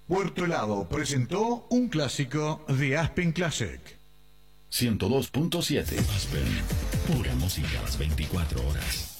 Puerto Helado presentó un clásico de Aspen Classic. 102.7 Aspen. Pura música a las 24 horas.